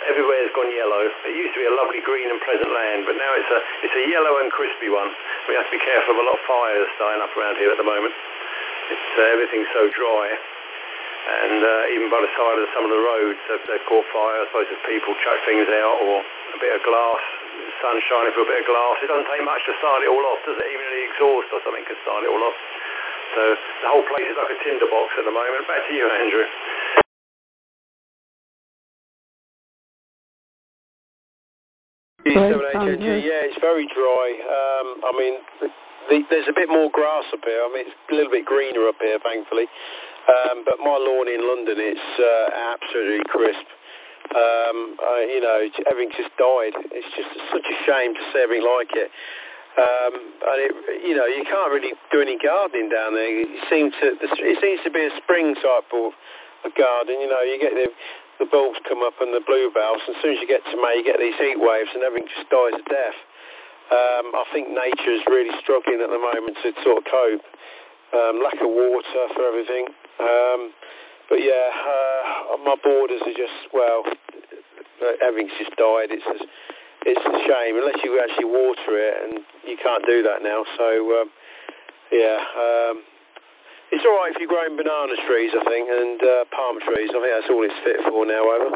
everywhere's gone yellow. It used to be a lovely green and pleasant land, but now it's a yellow and crispy one. We have to be careful of a lot of fires starting up around here at the moment. Everything's so dry, and even by the side of some of the roads, they've caught fire. I suppose if people chuck things out, or a bit of glass, sun shining for a bit of glass. It doesn't take much to start it all off, does it? Even the exhaust or something can start it all off. So the whole place is like a tinderbox at the moment. Back to you, Andrew. G7HNG, yeah, it's very dry. I mean, there's a bit more grass up here. I mean, it's a little bit greener up here, thankfully. But my lawn in London, it's absolutely crisp. You know, everything's just died. It's just such a shame to see everything like it. And you know, you can't really do any gardening down there. It seems to be a spring type of garden. You know, you get the bulbs come up and the bluebells, and as soon as you get to May, you get these heat waves and everything just dies to death. I think nature's really struggling at the moment to sort of cope. Lack of water for everything. But yeah, my borders are just, well, everything's just died. It's a shame, unless you actually water it, and you can't do that now. So, yeah, it's all right if you're growing banana trees, I think, and palm trees. I think that's all it's fit for now, over.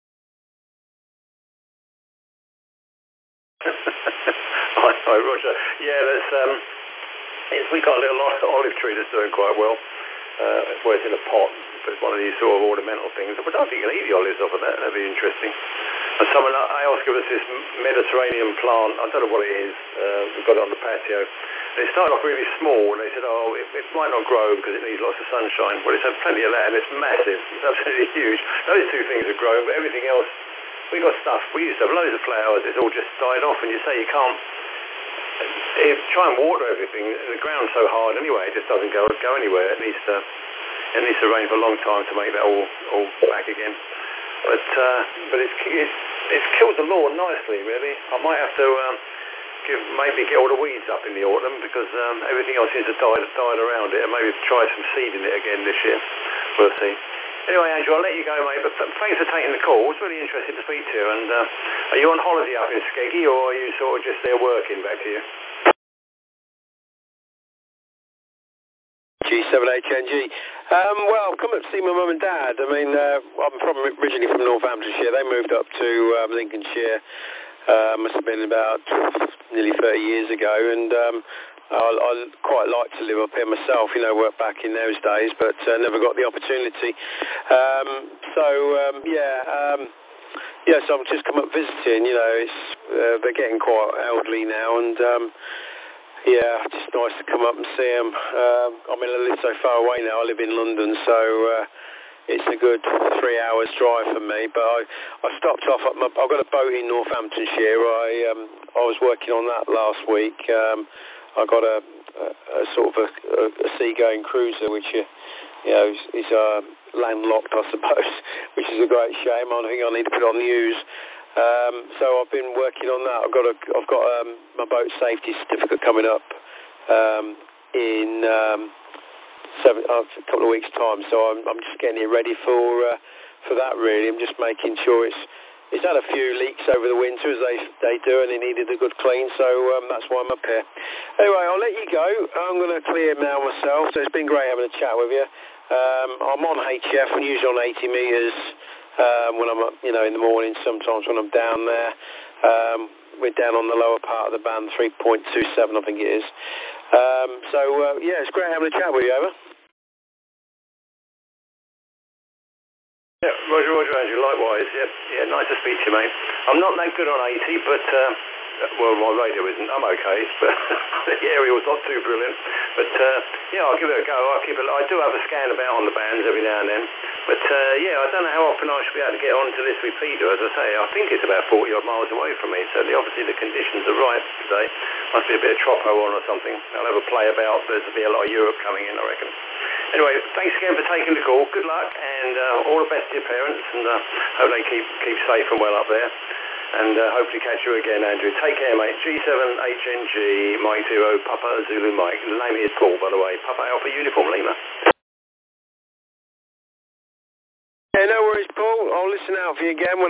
Hi, Roger. Yeah, we got a little olive tree that's doing quite well. Well, it's in a pot, but it's one of these sort of ornamental things. But I don't think you can eat the olives off of that. That'd be interesting. And someone else gave us this Mediterranean plant. I don't know what it is. We've got it on the patio. And it started off really small, and they said, oh, it might not grow because it needs lots of sunshine. Well, it's had plenty of that, and it's massive. It's absolutely huge. Those two things are growing, but everything else, we got stuff. We used to have loads of flowers. It's all just died off, and you say you can't. Try and water everything. The ground's so hard anyway; it just doesn't go anywhere. It needs to rain for a long time to make that all back again. But it's killed the lawn nicely, really. I might have to maybe get all the weeds up in the autumn, because everything else seems to died around it, and maybe try some seeding it again this year. We'll see. Anyway, Andrew, I'll let you go, mate, but thanks for taking the call. It's really interesting to speak to you. And are you on holiday up in Skeggy, or are you sort of just there working? Back to you. G7HNG. Well, come up to see my mum and dad. I mean, I'm originally from Northamptonshire. They moved up to Lincolnshire. Must have been about nearly 30 years ago, and I quite like to live up here myself, you know, work back in those days, but never got the opportunity. Yeah, so I've just come up visiting. You know, they're getting quite elderly now, and yeah, just nice to come up and see them. I mean, I live so far away now. I live in London, so it's a good 3 hours drive for me. But I stopped off at I've got a boat in Northamptonshire. I was working on that last week. I got a sort of a seagoing cruiser, which you know is landlocked, I suppose, which is a great shame. I think I need to put it on news. So I've been working on that. I've got my boat safety certificate coming up in a couple of weeks' time. So I'm just getting it ready for that. Really, I'm just making sure it's had a few leaks over the winter, as they do, and it needed a good clean. So that's why I'm up here. Anyway, I'll let you go. I'm going to clear now myself. So it's been great having a chat with you. I'm on HF and usually on 80 metres. When I'm up, you know, in the morning, sometimes when I'm down there. We're down on the lower part of the band, 3.27, I think it is. Yeah, it's great having a chat with you, over. Yeah, Roger, Andrew, likewise. Yeah, nice to speak to you, mate. I'm not that good on 80, but, well, my radio isn't. I'm okay, but the aerial's not too brilliant. But, yeah, I'll give it a go. I do have a scan about on the bands every now and then. But, yeah, I don't know how often I should be able to get onto this repeater. As I say, I think it's about 40-odd miles away from me, so obviously the conditions are right today. Must be a bit of Troppo on or something. I'll have a play about. There's be a lot of Europe coming in, I reckon. Anyway, thanks again for taking the call. Good luck, and all the best to your parents, and hope they keep safe and well up there. And hopefully catch you again, Andrew. Take care, mate. G7HNG, Mike 0, Papa Zulu Mike. The name is Paul, by the way. Papa Alpha Uniform Lima. Yeah, no worries, Paul. I'll listen out for you again when